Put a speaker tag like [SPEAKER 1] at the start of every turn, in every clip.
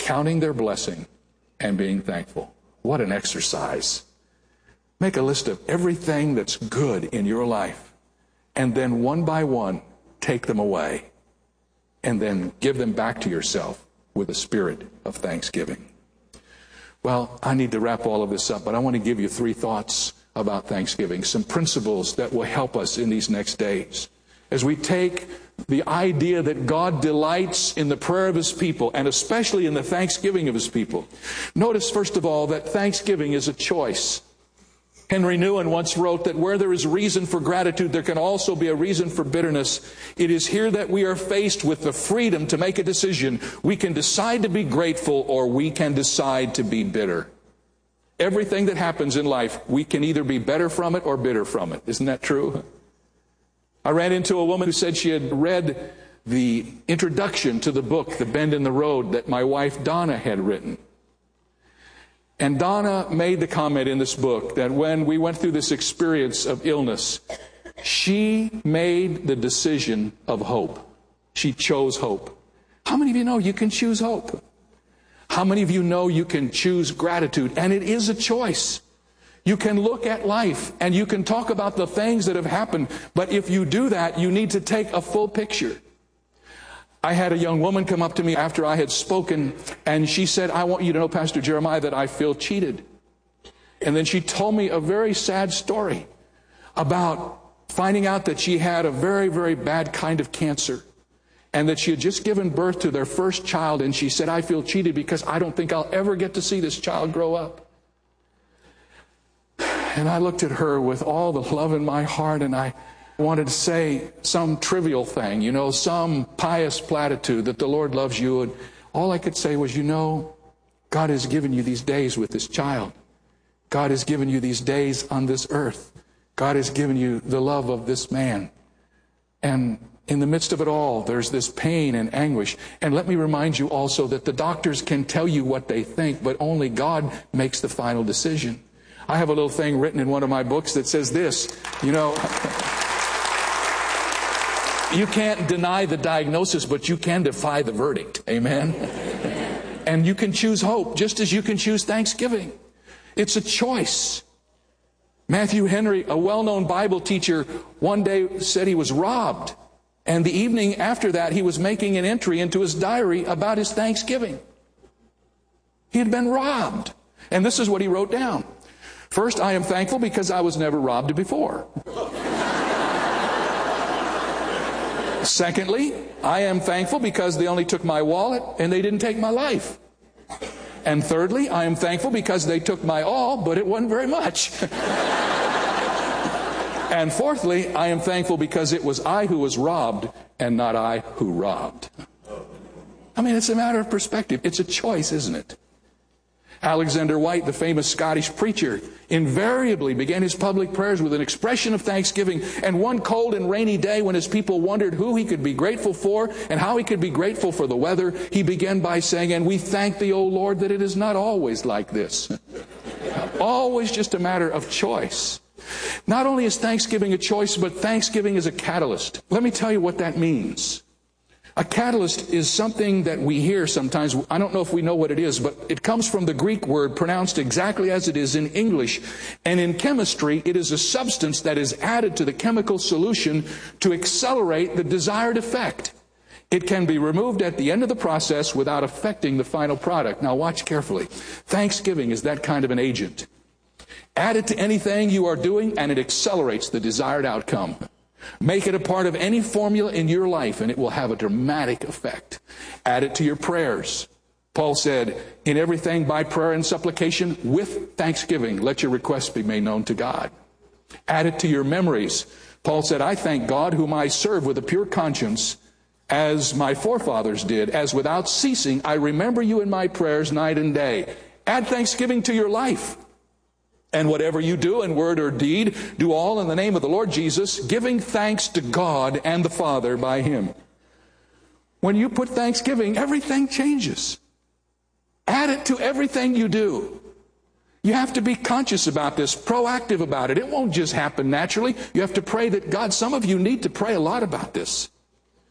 [SPEAKER 1] counting their blessing and being thankful. What an exercise. Make a list of everything that's good in your life, and then one by one, take them away, and then give them back to yourself with a spirit of thanksgiving. Well, I need to wrap all of this up, but I want to give you 3 thoughts about Thanksgiving, some principles that will help us in these next days. As we take the idea that God delights in the prayer of His people, and especially in the thanksgiving of His people. Notice, first of all, that thanksgiving is a choice. Henry Nouwen once wrote that where there is reason for gratitude, there can also be a reason for bitterness. It is here that we are faced with the freedom to make a decision. We can decide to be grateful, or we can decide to be bitter. Everything that happens in life, we can either be better from it or bitter from it. Isn't that true? I ran into a woman who said she had read the introduction to the book, The Bend in the Road, that my wife Donna had written. And Donna made the comment in this book that when we went through this experience of illness, she made the decision of hope. She chose hope. How many of you know you can choose hope? How many of you know you can choose gratitude? And it is a choice. You can look at life and you can talk about the things that have happened, but if you do that, you need to take a full picture. I had a young woman come up to me after I had spoken, and she said, I want you to know, Pastor Jeremiah, that I feel cheated. And then she told me a very sad story about finding out that she had a very, very bad kind of cancer, and that she had just given birth to their first child, and she said, I feel cheated because I don't think I'll ever get to see this child grow up. And I looked at her with all the love in my heart, and I wanted to say some trivial thing, some pious platitude that the Lord loves you. And all I could say was, God has given you these days with this child. God has given you these days on this earth. God has given you the love of this man. And in the midst of it all, there's this pain and anguish. And let me remind you also that the doctors can tell you what they think, but only God makes the final decision. I have a little thing written in one of my books that says this, you can't deny the diagnosis, but you can defy the verdict. Amen? And you can choose hope, just as you can choose thanksgiving. It's a choice. Matthew Henry, a well-known Bible teacher, one day said he was robbed. And the evening after that, he was making an entry into his diary about his thanksgiving. He had been robbed. And this is what he wrote down. First, I am thankful because I was never robbed before. Secondly, I am thankful because they only took my wallet and they didn't take my life. And thirdly, I am thankful because they took my all, but it wasn't very much. And fourthly, I am thankful because it was I who was robbed and not I who robbed. I mean, it's a matter of perspective. It's a choice, isn't it? Alexander White, the famous Scottish preacher, invariably began his public prayers with an expression of thanksgiving. And one cold and rainy day, when his people wondered who he could be grateful for and how he could be grateful for the weather, he began by saying, and we thank thee, O Lord, that it is not always like this. Always just a matter of choice. Not only is thanksgiving a choice, but thanksgiving is a catalyst. Let me tell you what that means. A catalyst is something that we hear sometimes. I don't know if we know what it is, but it comes from the Greek word pronounced exactly as it is in English. And in chemistry, it is a substance that is added to the chemical solution to accelerate the desired effect. It can be removed at the end of the process without affecting the final product. Now watch carefully. Thanksgiving is that kind of an agent. Add it to anything you are doing, and it accelerates the desired outcome. Make it a part of any formula in your life, and it will have a dramatic effect. Add it to your prayers. Paul said, in everything by prayer and supplication with thanksgiving, let your requests be made known to God. Add it to your memories. Paul said, I thank God whom I serve with a pure conscience, as my forefathers did, as without ceasing I remember you in my prayers night and day. Add thanksgiving to your life. And whatever you do in word or deed, do all in the name of the Lord Jesus, giving thanks to God and the Father by Him. When you put thanksgiving, everything changes. Add it to everything you do. You have to be conscious about this, proactive about it. It won't just happen naturally. You have to pray that God, some of you need to pray a lot about this.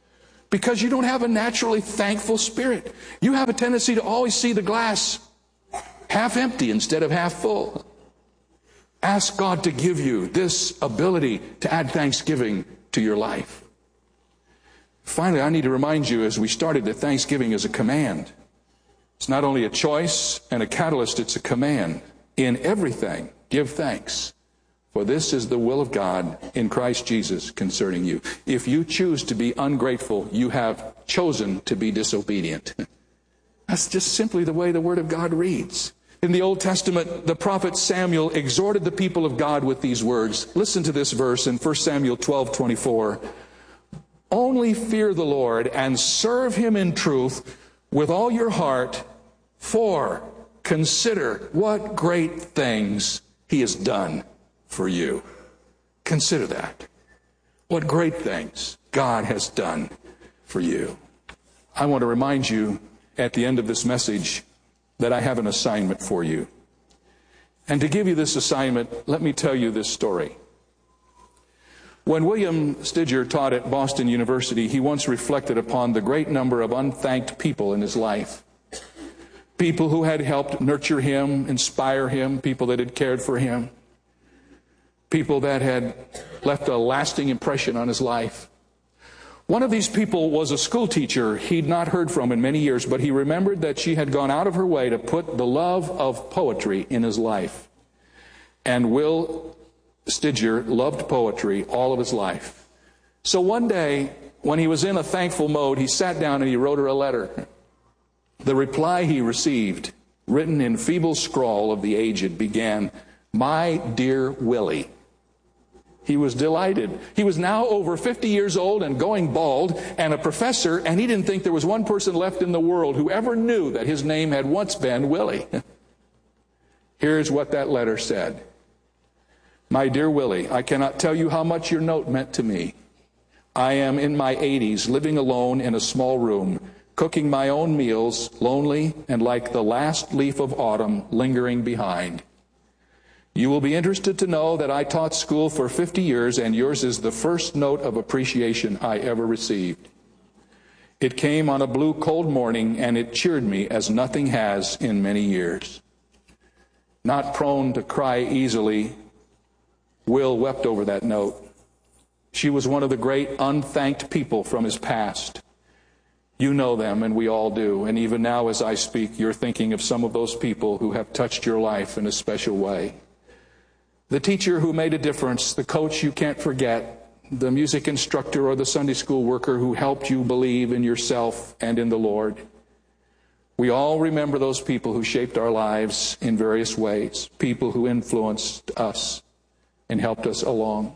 [SPEAKER 1] because you don't have a naturally thankful spirit. You have a tendency to always see the glass half empty instead of half full. Ask God to give you this ability to add thanksgiving to your life. Finally, I need to remind you, as we started, that thanksgiving is a command. It's not only a choice and a catalyst, it's a command. In everything, give thanks, for this is the will of God in Christ Jesus concerning you. If you choose to be ungrateful, you have chosen to be disobedient. That's just simply the way the Word of God reads. In the Old Testament, the prophet Samuel exhorted the people of God with these words. Listen to this verse in 1 Samuel 12:24. Only fear the Lord and serve Him in truth with all your heart, for consider what great things He has done for you. Consider that. What great things God has done for you. I want to remind you at the end of this message that I have an assignment for you. And to give you this assignment, let me tell you this story. When William Stidger taught at Boston University, he once reflected upon the great number of unthanked people in his life. People who had helped nurture him, inspire him, people that had cared for him, people that had left a lasting impression on his life. One of these people was a school teacher he'd not heard from in many years, but he remembered that she had gone out of her way to put the love of poetry in his life. And Will Stidger loved poetry all of his life. So one day, when he was in a thankful mode, he sat down and he wrote her a letter. The reply he received, written in feeble scrawl of the aged, began, "My dear Willie." He was delighted. He was now over 50 years old and going bald and a professor, and he didn't think there was one person left in the world who ever knew that his name had once been Willie. Here's what that letter said. "My dear Willie, I cannot tell you how much your note meant to me. I am in my 80s, living alone in a small room, cooking my own meals, lonely and like the last leaf of autumn lingering behind. You will be interested to know that I taught school for 50 years, and yours is the first note of appreciation I ever received. It came on a blue cold morning, and it cheered me as nothing has in many years." Not prone to cry easily, Will wept over that note. She was one of the great unthanked people from his past. You know them, and we all do. And even now as I speak, you're thinking of some of those people who have touched your life in a special way. The teacher who made a difference, the coach you can't forget, the music instructor or the Sunday school worker who helped you believe in yourself and in the Lord. We all remember those people who shaped our lives in various ways, people who influenced us and helped us along.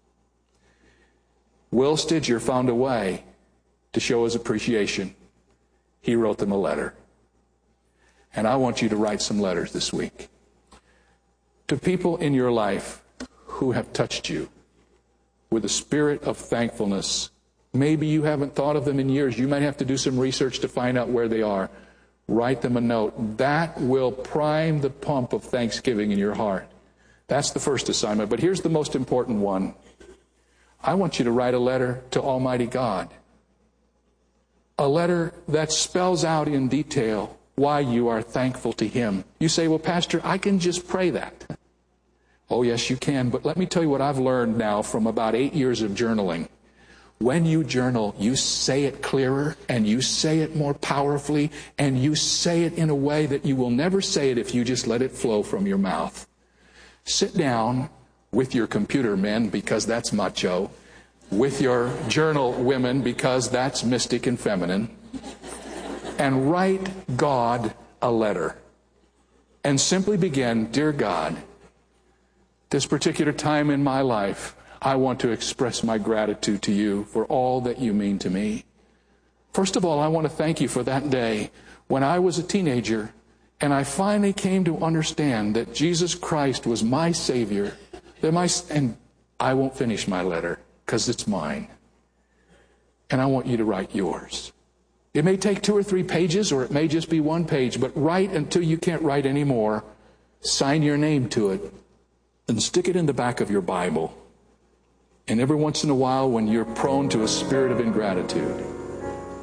[SPEAKER 1] Will Stidger found a way to show his appreciation. He wrote them a letter. And I want you to write some letters this week to people in your life who have touched you with a spirit of thankfulness. Maybe you haven't thought of them in years. You might have to do some research to find out where they are. Write them a note. That will prime the pump of thanksgiving in your heart. That's the first assignment. But here's the most important one. I want you to write a letter to Almighty God. A letter that spells out in detail why you are thankful to Him. You say, "Well, Pastor, I can just pray that." Oh, yes, you can. But let me tell you what I've learned now from about 8 years of journaling. When you journal, you say it clearer, and you say it more powerfully, and you say it in a way that you will never say it if you just let it flow from your mouth. Sit down with your computer men, because that's macho, with your journal women, because that's mystic and feminine, and write God a letter. And simply begin, "Dear God, this particular time in my life, I want to express my gratitude to you for all that you mean to me. First of all, I want to thank you for that day when I was a teenager and I finally came to understand that Jesus Christ was my Savior. And I won't finish my letter because it's mine. And I want you to write yours. It may take 2 or 3 pages, or it may just be 1 page, but write until you can't write anymore. Sign your name to it and stick it in the back of your Bible. And every once in a while, when you're prone to a spirit of ingratitude,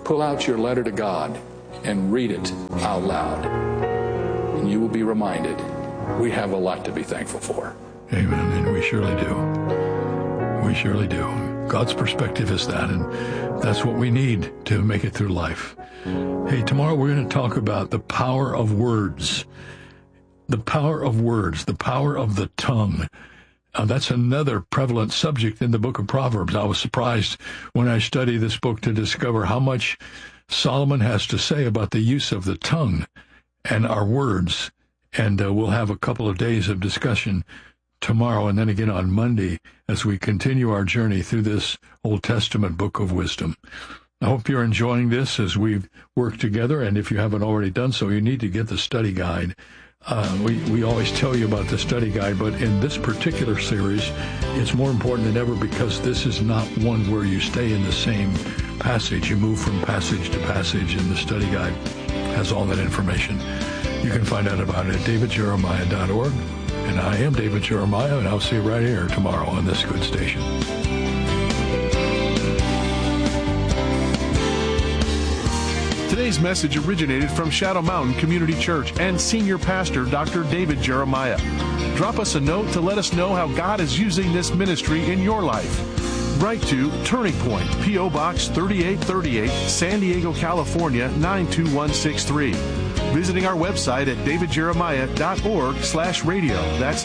[SPEAKER 1] Pull out your letter to God and read it out loud. And you will be reminded we have a lot to be thankful for.
[SPEAKER 2] Amen. And we surely do. We surely do. God's perspective is that, and that's what we need to make it through life. Hey, tomorrow we're going to talk about the power of words. The power of words, the power of the tongue. That's another prevalent subject in the book of Proverbs. I was surprised when I studied this book to discover how much Solomon has to say about the use of the tongue and our words. And we'll have a couple of days of discussion tomorrow and then again on Monday as we continue our journey through this Old Testament book of wisdom. I hope you're enjoying this as we've worked together. And if you haven't already done so, you need to get the study guide. We always tell you about the study guide, but in this particular series, it's more important than ever because this is not one where you stay in the same passage. You move from passage to passage, and the study guide has all that information. You can find out about it at davidjeremiah.org. And I am David Jeremiah, and I'll see you right here tomorrow on this good station.
[SPEAKER 3] Today's message originated from Shadow Mountain Community Church and Senior Pastor Dr. David Jeremiah. Drop us a note to let us know how God is using this ministry in your life. Write to Turning Point, P.O. Box 3838, San Diego, California 92163. Visiting our website at davidjeremiah.org/radio. That's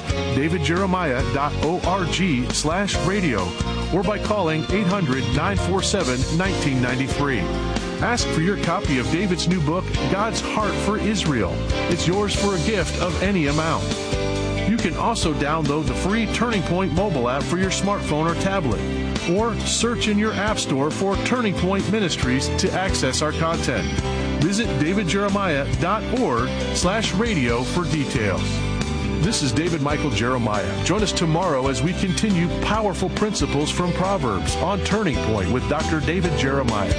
[SPEAKER 3] davidjeremiah.org/radio. Or by calling 800-947-1993. Ask for your copy of David's new book, God's Heart for Israel. It's yours for a gift of any amount. You can also download the free Turning Point mobile app for your smartphone or tablet, or search in your app store for Turning Point Ministries to access our content. Visit davidjeremiah.org/radio for details. This is David Michael Jeremiah. Join us tomorrow as we continue powerful principles from Proverbs on Turning Point with Dr. David Jeremiah.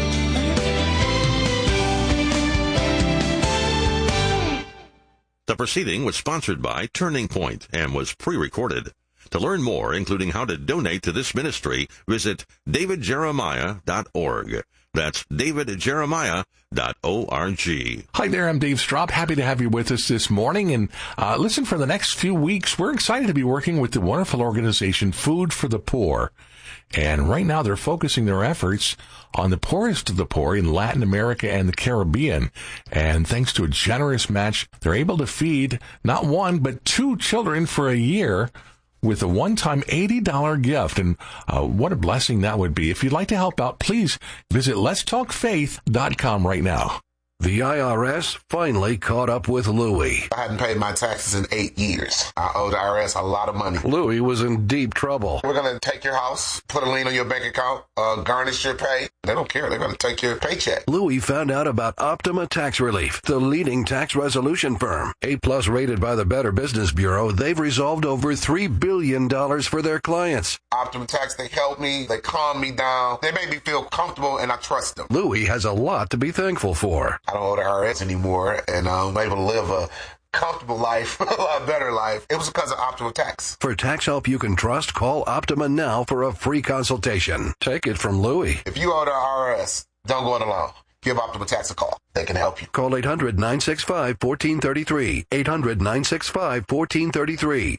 [SPEAKER 4] The proceeding was sponsored by Turning Point and was pre-recorded. To learn more, including how to donate to this ministry, visit davidjeremiah.org. That's davidjeremiah.org.
[SPEAKER 5] Hi there, I'm Dave Straub. Happy to have you with us this morning. And listen, for the next few weeks, we're excited to be working with the wonderful organization Food for the Poor. And right now they're focusing their efforts on the poorest of the poor in Latin America and the Caribbean. And thanks to a generous match, they're able to feed not one, but 2 children for a year with a one-time $80 gift. And what a blessing that would be. If you'd like to help out, please visit letstalkfaith.com right now.
[SPEAKER 6] The IRS finally caught up with Louie.
[SPEAKER 7] I hadn't paid my taxes in 8 years. I owe the IRS a lot of money.
[SPEAKER 6] Louie was in deep trouble.
[SPEAKER 7] We're going to take your house, put a lien on your bank account, garnish your pay. They don't care. They're going to take your paycheck.
[SPEAKER 6] Louie found out about Optima Tax Relief, the leading tax resolution firm. A+ rated by the Better Business Bureau, they've resolved over $3 billion for their clients.
[SPEAKER 7] Optima Tax, they help me. They calm me down. They make me feel comfortable, and I trust them.
[SPEAKER 6] Louie has a lot to be thankful for.
[SPEAKER 7] I don't owe the IRS anymore, and I'm able to live a comfortable life, a lot better life. It was because of Optima Tax.
[SPEAKER 6] For tax help you can trust, call Optima now for a free consultation. Take it from Louie.
[SPEAKER 7] If you owe the IRS, don't go it alone. Give Optima Tax a call. They can help you.
[SPEAKER 6] Call 800-965-1433. 800-965-1433.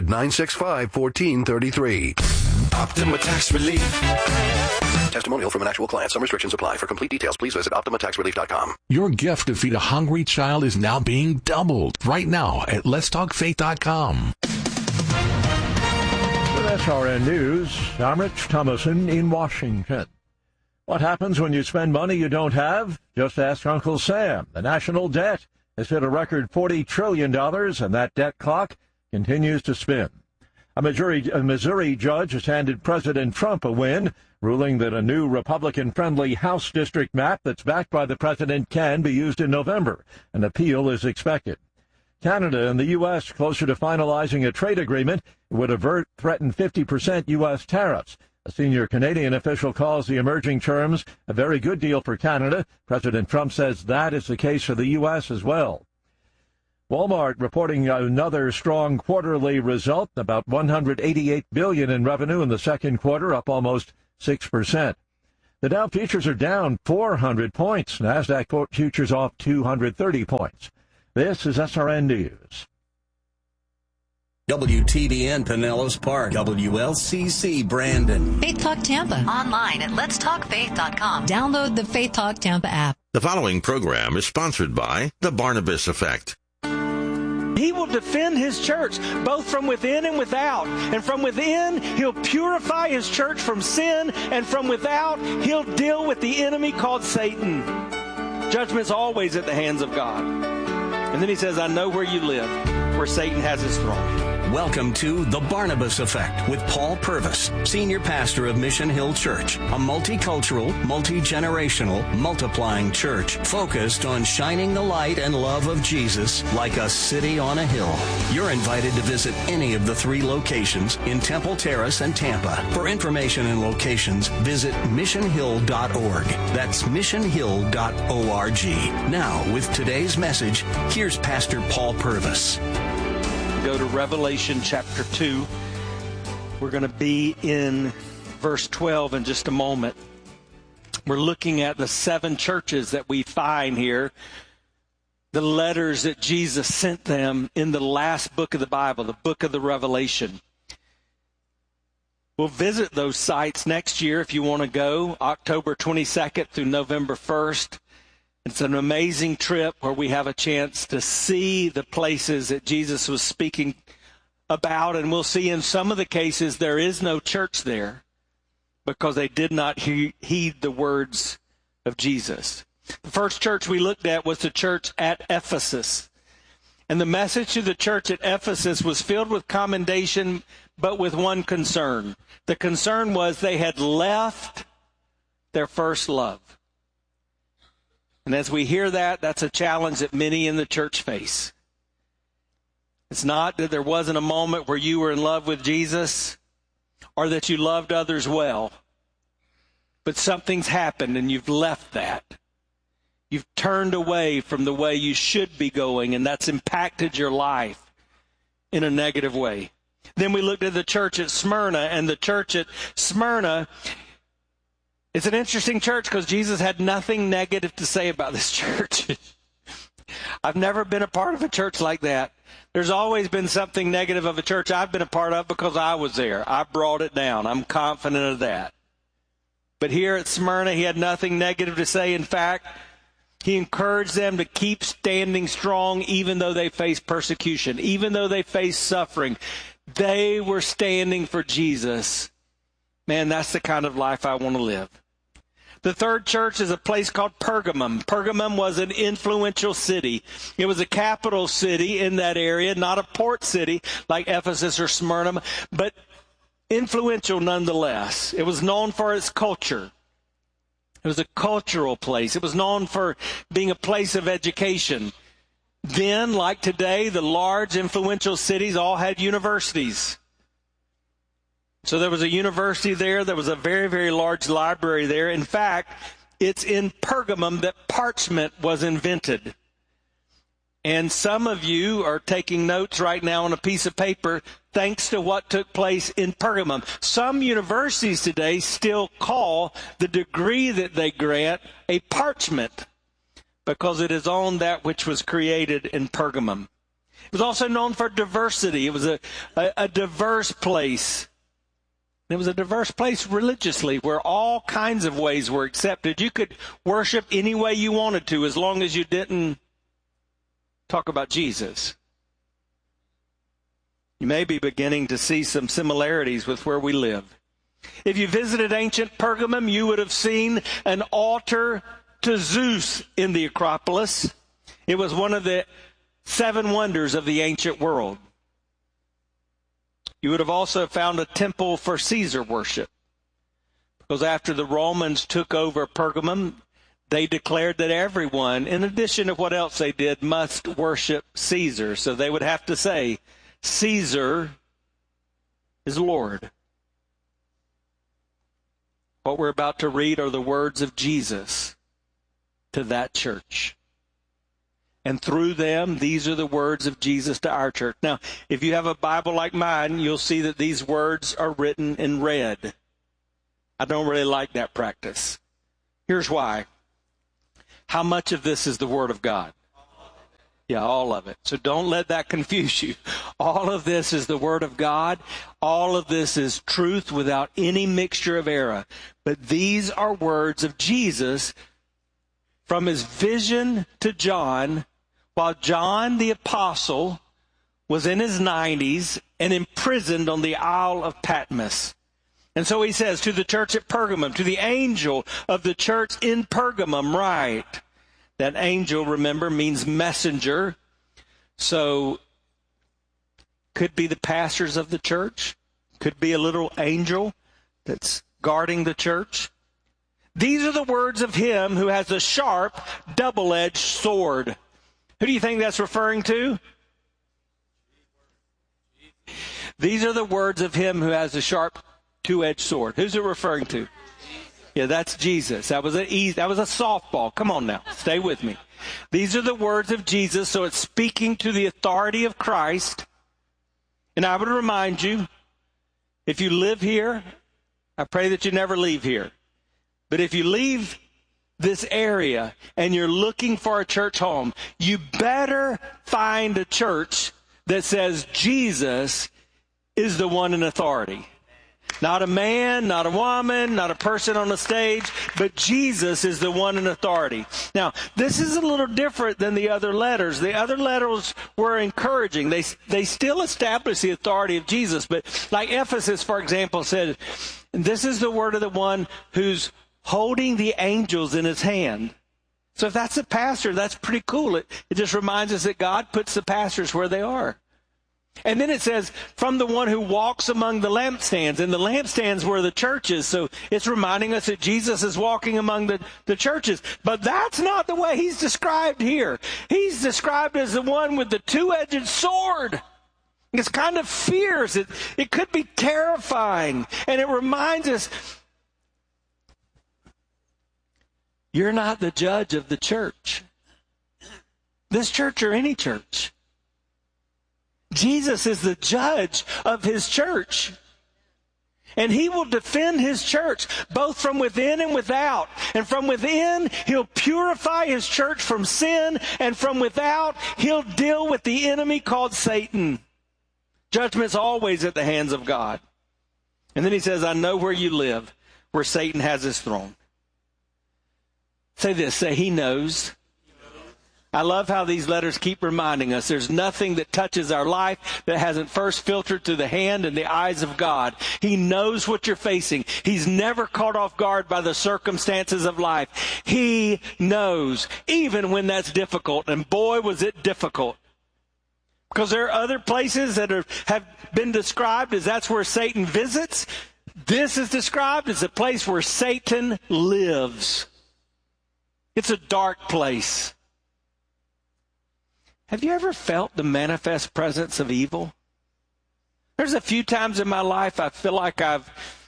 [SPEAKER 6] 800-965-1433.
[SPEAKER 8] Optima Tax Relief.
[SPEAKER 6] Testimonial from an actual client. Some restrictions apply. For complete details, please visit OptimaTaxRelief.com.
[SPEAKER 5] Your gift to feed a hungry child is now being doubled right now at letstalkfaith.com.
[SPEAKER 2] With SRN News, I'm Rich Thomason in Washington. What happens when you spend money you don't have? Just ask Uncle Sam. The national debt has hit a record $40 trillion, and that debt clock continues to spin. A Missouri judge has handed President Trump a win, ruling that a new Republican-friendly House district map that's backed by the president can be used in November. An appeal is expected. Canada and the U.S. closer to finalizing a trade agreement would avert threatened 50% U.S. tariffs. A senior Canadian official calls the emerging terms a very good deal for Canada. President Trump says that is the case for the U.S. as well. Walmart reporting another strong quarterly result, about $188 billion in revenue in the second quarter, up almost 6%.
[SPEAKER 8] The Dow futures are down 400 points. NASDAQ futures off 230 points. This is SRN News.
[SPEAKER 9] WTBN Pinellas Park, WLCC Brandon.
[SPEAKER 10] Faith Talk Tampa, online at letstalkfaith.com. Download the Faith Talk Tampa app.
[SPEAKER 4] The following program is sponsored by The Barnabas Effect.
[SPEAKER 11] He will defend his church, both from within and without. And from within, he'll purify his church from sin. And from without, he'll deal with the enemy called Satan. Judgment's always at the hands of God. And then he says, I know where you live, where Satan has his throne.
[SPEAKER 9] Welcome to The Barnabas Effect with Paul Purvis, Senior Pastor of Mission Hill Church, a multicultural, multi-generational, multiplying church focused on shining the light and love of Jesus like a city on a hill. You're invited to visit any of the 3 locations in Temple Terrace and Tampa. For information and locations, visit missionhill.org. That's missionhill.org. Now, with today's message, here's Pastor Paul Purvis.
[SPEAKER 11] Go to Revelation chapter 2. We're going to be in verse 12 in just a moment. We're looking at the 7 churches that we find here, the letters that Jesus sent them in the last book of the Bible, the book of the Revelation. We'll visit those sites next year if you want to go, October 22nd through November 1st. It's an amazing trip where we have a chance to see the places that Jesus was speaking about, and we'll see in some of the cases there is no church there because they did not heed the words of Jesus. The first church we looked at was the church at Ephesus. And the message to the church at Ephesus was filled with commendation, but with one concern. The concern was they had left their first love. And as we hear that, that's a challenge that many in the church face. It's not that there wasn't a moment where you were in love with Jesus or that you loved others well, but something's happened and you've left that. You've turned away from the way you should be going, and that's impacted your life in a negative way. Then we looked at the church at Smyrna, and the church at Smyrna, it's an interesting church because Jesus had nothing negative to say about this church. I've never been a part of a church like that. There's always been something negative of a church I've been a part of because I was there. I brought it down. I'm confident of that. But here at Smyrna, he had nothing negative to say. In fact, he encouraged them to keep standing strong even though they faced persecution, even though they faced suffering. They were standing for Jesus. Man, that's the kind of life I want to live. The third church is a place called Pergamum. Pergamum was an influential city. It was a capital city in that area, not a port city like Ephesus or Smyrna, but influential nonetheless. It was known for its culture. It was a cultural place. It was known for being a place of education. Then, like today, the large influential cities all had universities. So there was a university there. There was a very, very large library there. In fact, it's in Pergamum that parchment was invented. And some of you are taking notes right now on a piece of paper thanks to what took place in Pergamum. Some universities today still call the degree that they grant a parchment because it is on that which was created in Pergamum. It was also known for diversity. It was a diverse place. It was a diverse place religiously where all kinds of ways were accepted. You could worship any way you wanted to as long as you didn't talk about Jesus. You may be beginning to see some similarities with where we live. If you visited ancient Pergamum, you would have seen an altar to Zeus in the Acropolis. It was one of the 7 wonders of the ancient world. You would have also found a temple for Caesar worship. Because after the Romans took over Pergamum, they declared that everyone, in addition to what else they did, must worship Caesar. So they would have to say, Caesar is Lord. What we're about to read are the words of Jesus to that church. And through them, these are the words of Jesus to our church. Now, if you have a Bible like mine, you'll see that these words are written in red. I don't really like that practice. Here's why. How much of this is the Word of God? Yeah, all of it. So don't let that confuse you. All of this is the Word of God. All of this is truth without any mixture of error. But these are words of Jesus from his vision to John, while John the Apostle was in his 90s and imprisoned on the Isle of Patmos. And so he says to the church at Pergamum, to the angel of the church in Pergamum, write. That angel, remember, means messenger. So could be the pastors of the church. Could be a little angel that's guarding the church. These are the words of him who has a sharp, double-edged sword. Who do you think that's referring to? These are the words of him who has a sharp, two-edged sword. Who's it referring to? Yeah, that's Jesus. That was a softball. Come on now. Stay with me. These are the words of Jesus, so it's speaking to the authority of Christ. And I would remind you, if you live here, I pray that you never leave here. But if you leave this area and you're looking for a church home, you better find a church that says Jesus is the one in authority. Not a man, not a woman, not a person on the stage, but Jesus is the one in authority. Now, this is a little different than the other letters. The other letters were encouraging. They still established the authority of Jesus, but like Ephesus, for example, said, this is the word of the one who's holding the angels in his hand. So if that's a pastor, that's pretty cool. It just reminds us that God puts the pastors where they are. And then it says, from the one who walks among the lampstands. And the lampstands were the churches. So it's reminding us that Jesus is walking among the churches. But that's not the way he's described here. He's described as the one with the two-edged sword. It's kind of fierce. It could be terrifying. And it reminds us, you're not the judge of the church. This church or any church. Jesus is the judge of his church. And he will defend his church, both from within and without. And from within, he'll purify his church from sin. And from without, he'll deal with the enemy called Satan. Judgment's always at the hands of God. And then he says, I know where you live, where Satan has his throne. Say this, say, he knows. I love how these letters keep reminding us there's nothing that touches our life that hasn't first filtered through the hand and the eyes of God. He knows what you're facing. He's never caught off guard by the circumstances of life. He knows, even when that's difficult. And boy, was it difficult. Because there are other places that have been described as that's where Satan visits. This is described as a place where Satan lives. It's a dark place. Have you ever felt the manifest presence of evil? There's a few times in my life I feel like I've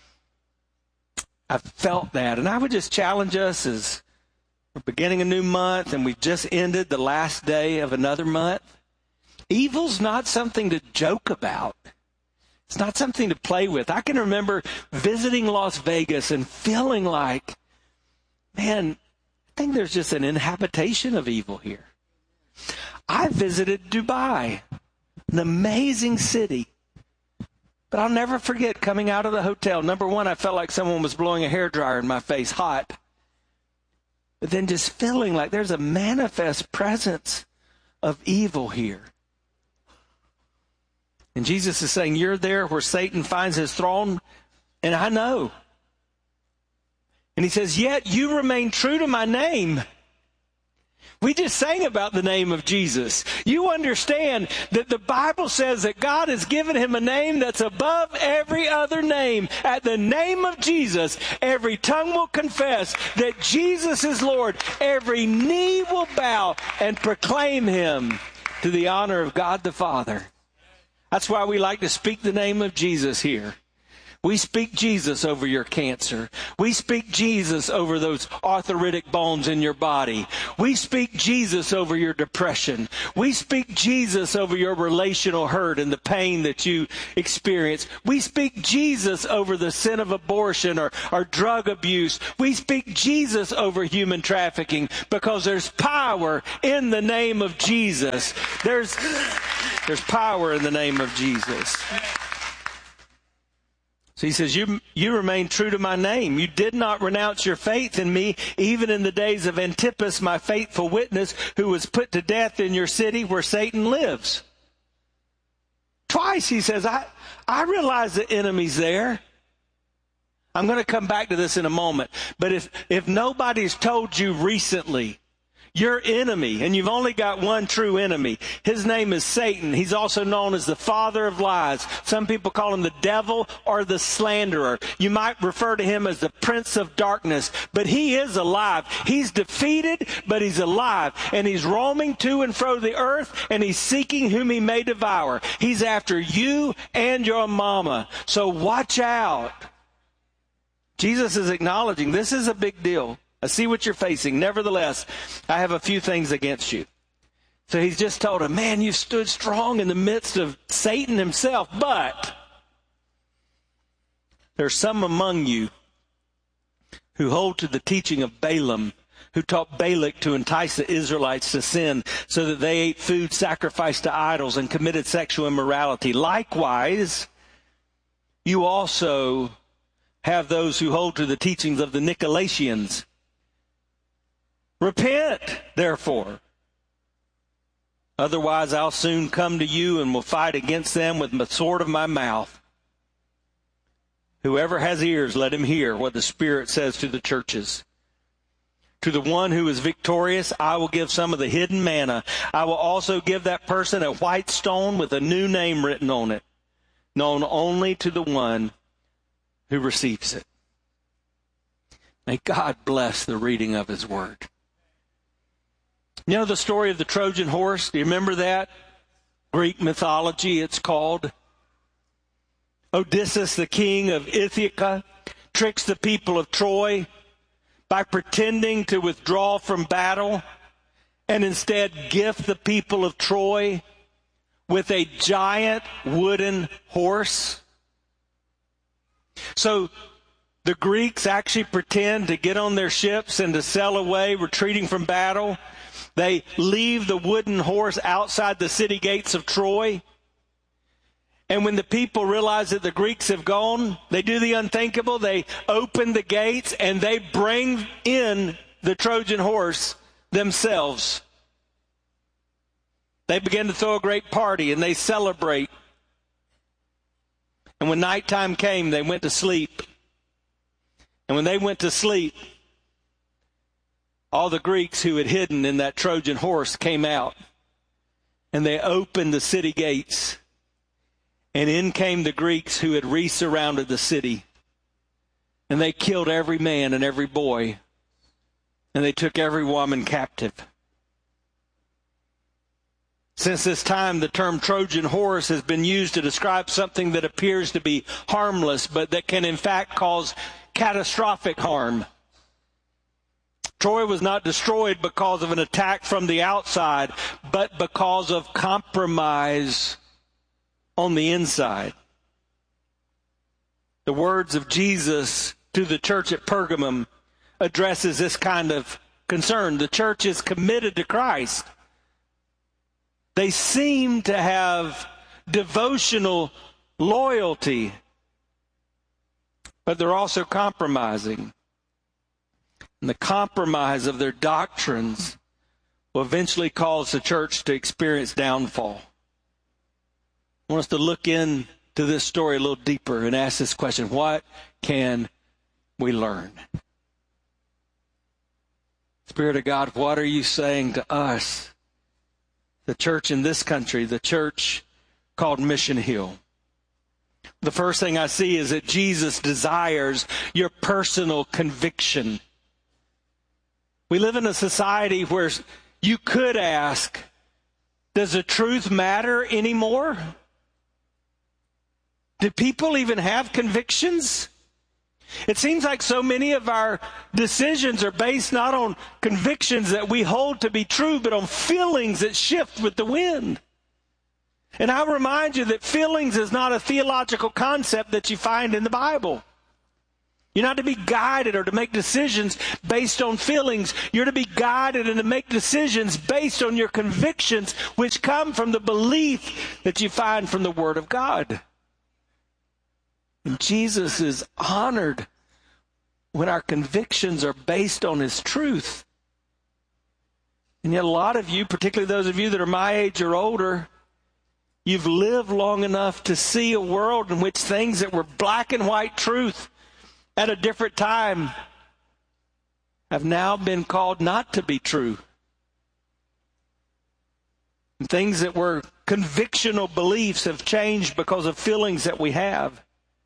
[SPEAKER 11] felt that. And I would just challenge us as we're beginning a new month and we've just ended the last day of another month. Evil's not something to joke about. It's not something to play with. I can remember visiting Las Vegas and feeling like, man, I think there's just an inhabitation of evil here. I visited Dubai, an amazing city. But I'll never forget coming out of the hotel. Number one, I felt like someone was blowing a hairdryer in my face, hot. But then just feeling like there's a manifest presence of evil here. And Jesus is saying, you're there where Satan finds his throne, and I know. And he says, yet you remain true to my name. We just sang about the name of Jesus. You understand that the Bible says that God has given him a name that's above every other name. At the name of Jesus, every tongue will confess that Jesus is Lord. Every knee will bow and proclaim him to the honor of God the Father. That's why we like to speak the name of Jesus here. We speak Jesus over your cancer. We speak Jesus over those arthritic bones in your body. We speak Jesus over your depression. We speak Jesus over your relational hurt and the pain that you experience. We speak Jesus over the sin of abortion or drug abuse. We speak Jesus over human trafficking, because there's power in the name of Jesus. There's power in the name of Jesus. So he says, you remain true to my name. You did not renounce your faith in me, even in the days of Antipas, my faithful witness, who was put to death in your city where Satan lives. Twice he says, I realize the enemy's there. I'm going to come back to this in a moment. But if nobody's told you recently, your enemy, and you've only got one true enemy, his name is Satan. He's also known as the father of lies. Some people call him the devil or the slanderer. You might refer to him as the prince of darkness, but he is alive. He's defeated, but he's alive, and he's roaming to and fro the earth, and he's seeking whom he may devour. He's after you and your mama, so watch out. Jesus is acknowledging this is a big deal. I see what you're facing. Nevertheless, I have a few things against you. So he's just told him, man, you stood strong in the midst of Satan himself, but there's some among you who hold to the teaching of Balaam, who taught Balak to entice the Israelites to sin so that they ate food sacrificed to idols and committed sexual immorality. Likewise, you also have those who hold to the teachings of the Nicolaitans. Repent, therefore. Otherwise, I'll soon come to you and will fight against them with the sword of my mouth. Whoever has ears, let him hear what the Spirit says to the churches. To the one who is victorious, I will give some of the hidden manna. I will also give that person a white stone with a new name written on it, known only to the one who receives it. May God bless the reading of his word. You know the story of the Trojan horse? Do you remember that? Greek mythology, it's called. Odysseus, the king of Ithaca, tricks the people of Troy by pretending to withdraw from battle and instead gift the people of Troy with a giant wooden horse. So the Greeks actually pretend to get on their ships and to sail away, retreating from battle. They leave the wooden horse outside the city gates of Troy. And when the people realize that the Greeks have gone, they do the unthinkable. They open the gates and they bring in the Trojan horse themselves. They begin to throw a great party and they celebrate. And when nighttime came, they went to sleep. And when they went to sleep, all the Greeks who had hidden in that Trojan horse came out. And they opened the city gates. And in came the Greeks who had re-surrounded the city. And they killed every man and every boy. And they took every woman captive. Since this time, the term Trojan horse has been used to describe something that appears to be harmless, but that can in fact cause catastrophic harm. Troy was not destroyed because of an attack from the outside, but because of compromise on the inside. The words of Jesus to the church at Pergamum addresses this kind of concern. The church is committed to Christ. They seem to have devotional loyalty, but they're also compromising. And the compromise of their doctrines will eventually cause the church to experience downfall. I want us to look into this story a little deeper and ask this question: what can we learn? Spirit of God, what are you saying to us, the church in this country, the church called Mission Hill? The first thing I see is that Jesus desires your personal conviction. We live in a society where you could ask, does the truth matter anymore? Do people even have convictions? It seems like so many of our decisions are based not on convictions that we hold to be true, but on feelings that shift with the wind. And I remind you that feelings is not a theological concept that you find in the Bible. You're not to be guided or to make decisions based on feelings. You're to be guided and to make decisions based on your convictions, which come from the belief that you find from the Word of God. And Jesus is honored when our convictions are based on His truth. And yet a lot of you, particularly those of you that are my age or older, you've lived long enough to see a world in which things that were black and white truth at a different time have now been called not to be true. And things that were convictional beliefs have changed because of feelings that we have.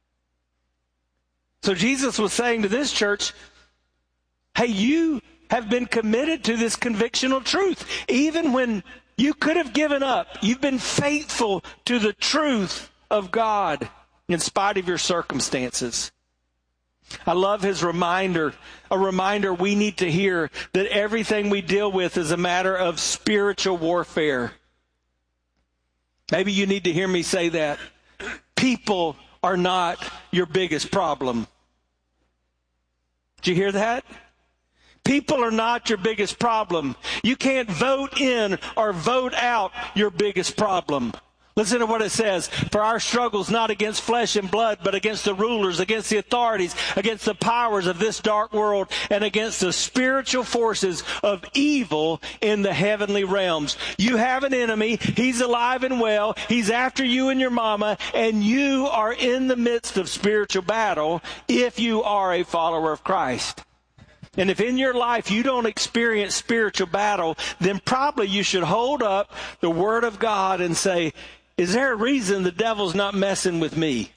[SPEAKER 11] So Jesus was saying to this church, hey, you have been committed to this convictional truth. Even when you could have given up, you've been faithful to the truth of God in spite of your circumstances. I love his reminder, a reminder we need to hear that everything we deal with is a matter of spiritual warfare. Maybe you need to hear me say that. People are not your biggest problem. Did you hear that? People are not your biggest problem. You can't vote in or vote out your biggest problem. Listen to what it says. For our struggle's not against flesh and blood, but against the rulers, against the authorities, against the powers of this dark world, and against the spiritual forces of evil in the heavenly realms. You have an enemy. He's alive and well. He's after you and your mama, and you are in the midst of spiritual battle if you are a follower of Christ. And if in your life you don't experience spiritual battle, then probably you should hold up the Word of God and say, is there a reason the devil's not messing with me?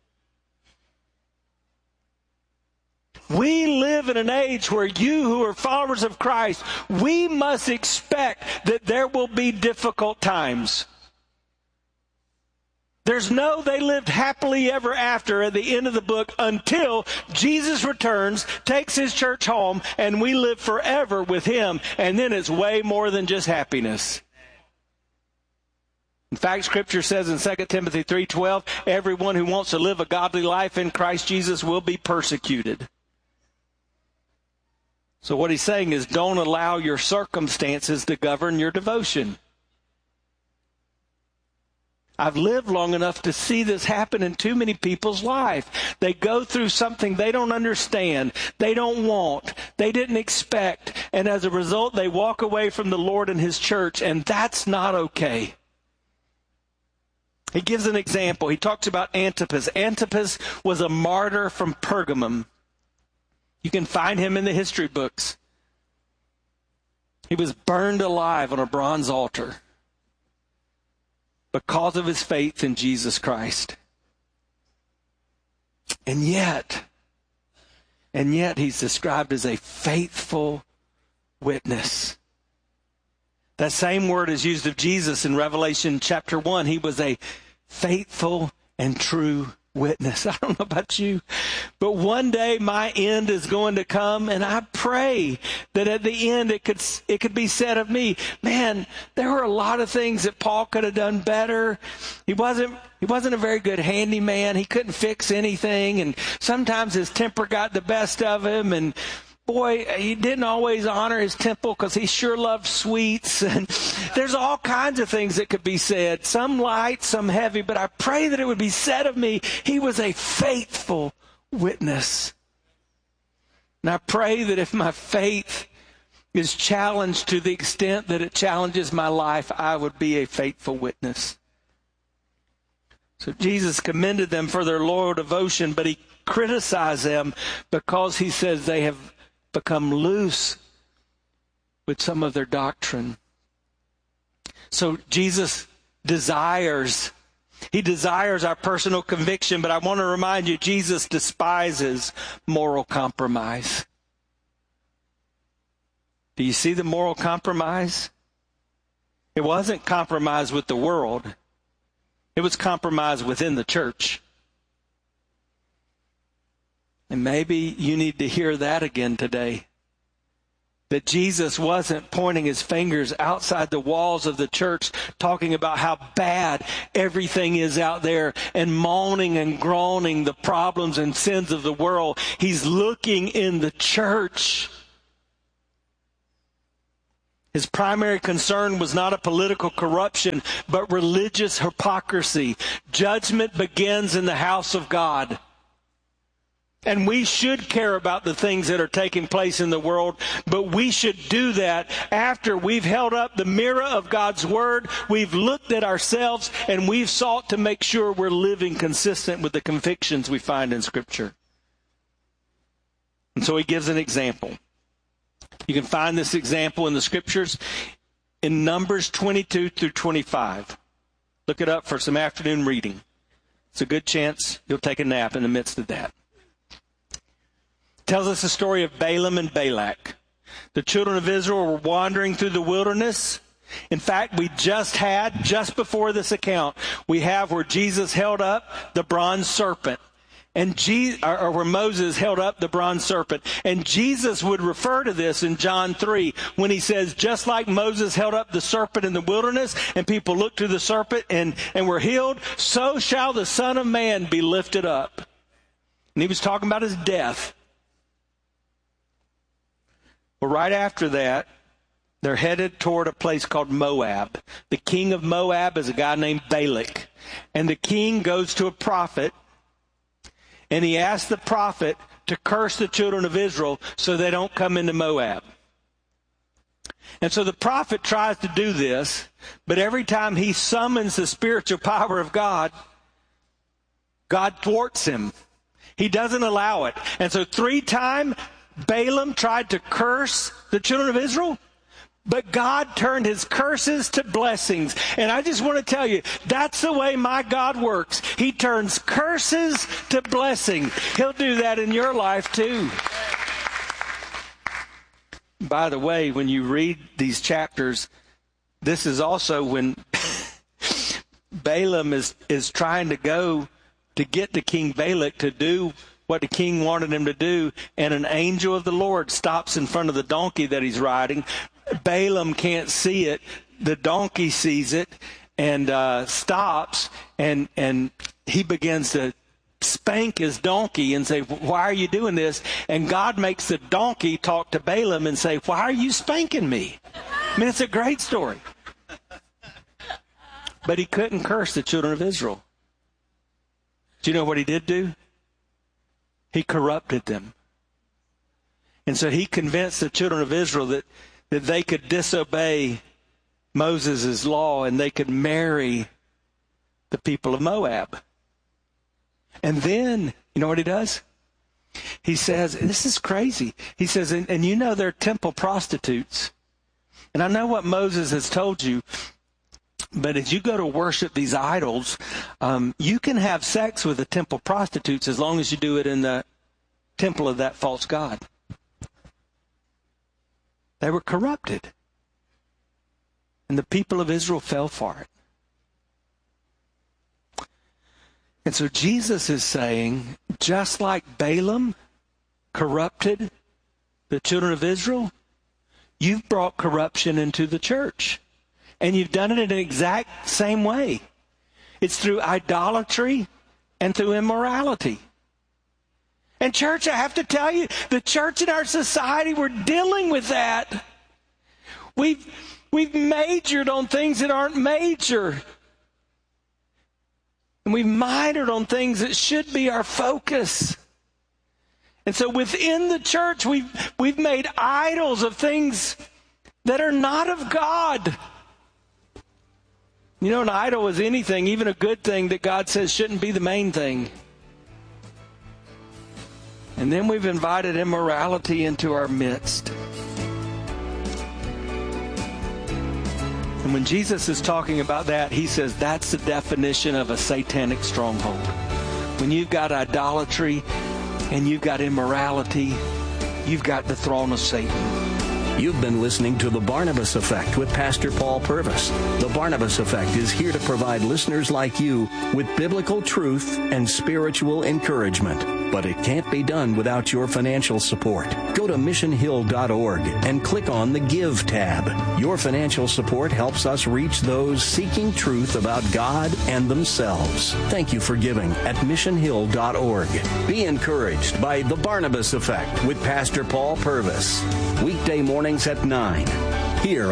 [SPEAKER 11] We live in an age where you who are followers of Christ, we must expect that there will be difficult times. There's no they lived happily ever after at the end of the book until Jesus returns, takes his church home, and we live forever with him. And then it's way more than just happiness. In fact, Scripture says in 2 Timothy 3:12, everyone who wants to live a godly life in Christ Jesus will be persecuted. So what he's saying is don't allow your circumstances to govern your devotion. I've lived long enough to see this happen in too many people's life. They go through something they don't understand, they don't want, they didn't expect, and as a result, they walk away from the Lord and his church, and that's not okay. He gives an example. He talks about Antipas. Antipas was a martyr from Pergamum. You can find him in the history books. He was burned alive on a bronze altar because of his faith in Jesus Christ. And yet he's described as a faithful witness. That same word is used of Jesus in Revelation chapter 1. He was a faithful and true witness. I don't know about you, but one day my end is going to come, and I pray that at the end it could be said of me, man, there were a lot of things that Paul could have done better. He wasn't a very good handyman. He couldn't fix anything, and sometimes his temper got the best of him, and boy, he didn't always honor his temple because he sure loved sweets. And there's all kinds of things that could be said, some light, some heavy, but I pray that it would be said of me, he was a faithful witness. And I pray that if my faith is challenged to the extent that it challenges my life, I would be a faithful witness. So Jesus commended them for their loyal devotion, but he criticized them because he says they have become loose with some of their doctrine. So Jesus desires our personal conviction, but I want to remind you, Jesus despises moral compromise. Do you see the moral compromise? It wasn't compromise with the world. It was compromise within the church. And maybe you need to hear that again today. That Jesus wasn't pointing his fingers outside the walls of the church, talking about how bad everything is out there and moaning and groaning the problems and sins of the world. He's looking in the church. His primary concern was not a political corruption, but religious hypocrisy. Judgment begins in the house of God. And we should care about the things that are taking place in the world, but we should do that after we've held up the mirror of God's Word, we've looked at ourselves, and we've sought to make sure we're living consistent with the convictions we find in Scripture. And so he gives an example. You can find this example in the Scriptures in Numbers 22 through 25. Look it up for some afternoon reading. It's a good chance you'll take a nap in the midst of that. Tells us the story of Balaam and Balak. The children of Israel were wandering through the wilderness. In fact, just before this account, we have where Jesus held up the bronze serpent. Or where Moses held up the bronze serpent. And Jesus would refer to this in John 3 when he says, just like Moses held up the serpent in the wilderness and people looked to the serpent and were healed, so shall the Son of Man be lifted up. And he was talking about his death. Well, right after that, they're headed toward a place called Moab. The king of Moab is a guy named Balak. And the king goes to a prophet, and he asks the prophet to curse the children of Israel so they don't come into Moab. And so the prophet tries to do this, but every time he summons the spiritual power of God, God thwarts him. He doesn't allow it. And so 3 times, Balaam tried to curse the children of Israel, but God turned his curses to blessings. And I just want to tell you, that's the way my God works. He turns curses to blessing. He'll do that in your life too. By the way, when you read these chapters, this is also when Balaam is trying to go to get the king Balak to do what the king wanted him to do, and an angel of the Lord stops in front of the donkey that he's riding. Balaam can't see it. The donkey sees it and stops, and he begins to spank his donkey and say, why are you doing this? And God makes the donkey talk to Balaam and say, why are you spanking me? I mean, it's a great story. But he couldn't curse the children of Israel. Do you know what he did do? He corrupted them. And so he convinced the children of Israel that they could disobey Moses' law and they could marry the people of Moab. And then, you know what he does? He says, this is crazy. He says, and you know they're temple prostitutes. And I know what Moses has told you, but as you go to worship these idols, you can have sex with the temple prostitutes as long as you do it in the temple of that false god. They were corrupted. And the people of Israel fell for it. And so Jesus is saying, just like Balaam corrupted the children of Israel, you've brought corruption into the church. And you've done it in an exact same way. It's through idolatry and through immorality. And church, I have to tell you, the church in our society, we're dealing with that. We've majored on things that aren't major. And we've minored on things that should be our focus. And so within the church, we've made idols of things that are not of God. You know, an idol is anything, even a good thing that God says shouldn't be the main thing. And then we've invited immorality into our midst. And when Jesus is talking about that, he says that's the definition of a satanic stronghold. When you've got idolatry and you've got immorality, you've got the throne of Satan.
[SPEAKER 9] You've been listening to The Barnabas Effect with Pastor Paul Purvis. The Barnabas Effect is here to provide listeners like you with biblical truth and spiritual encouragement. but it can't be done without your financial support. Go to missionhill.org and click on the Give tab. Your financial support helps us reach those seeking truth about God and themselves. Thank you for giving at missionhill.org. Be encouraged by The Barnabas Effect with Pastor Paul Purvis. Weekday mornings at 9. Here